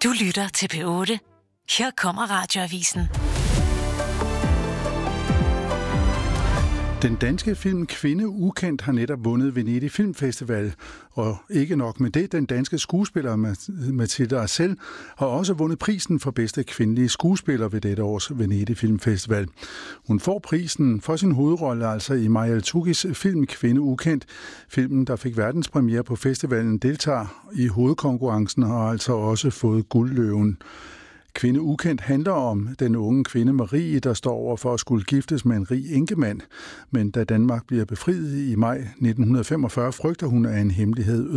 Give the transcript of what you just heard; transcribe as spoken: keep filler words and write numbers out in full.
Du lytter til P otte. Her kommer Radioavisen. Den danske film Kvinde Ukendt har netop vundet Venedig Filmfestival, og ikke nok med det, den danske skuespiller Mathilde Arcel har også vundet prisen for bedste kvindelige skuespiller ved dette års Venedig Filmfestival. Hun får prisen for sin hovedrolle altså i Maja Altukis film Kvinde Ukendt. Filmen, der fik verdenspremiere på festivalen, deltager i hovedkonkurrencen og har altså også fået Guldløven. Kvinde Ukendt handler om den unge kvinde Marie, der står over for at skulle giftes med en rig enkemand. Men da Danmark bliver befriet i maj nitten femogfyrre, frygter hun, at en hemmelighed